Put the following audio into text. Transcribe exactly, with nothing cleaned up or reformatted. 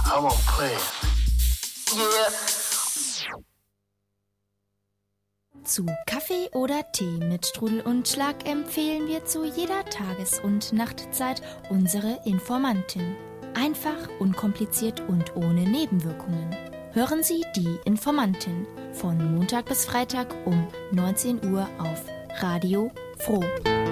I won't play. Yeah. Zu Kaffee oder Tee mit Strudel und Schlag empfehlen wir zu jeder Tages- und Nachtzeit unsere Informantin. Einfach, unkompliziert und ohne Nebenwirkungen. Hören Sie die Informantin von Montag bis Freitag um neunzehn Uhr auf Radio Froh.